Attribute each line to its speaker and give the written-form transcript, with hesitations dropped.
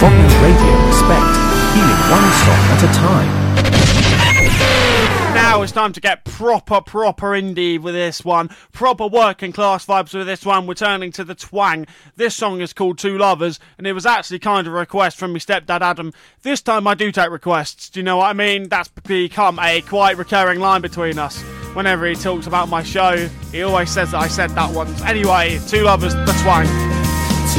Speaker 1: Rodney Radio Respect, healing one song at a time.
Speaker 2: Now it's time to get proper indie with this one. Proper working class vibes with this one. We're turning to the twang. This song is called Two Lovers, and it was actually kind of a request from my stepdad Adam. This time I do take requests, do you know what I mean? That's become a quite recurring line between us. Whenever he talks about my show, he always says that I said that once. Anyway, Two Lovers, the twang.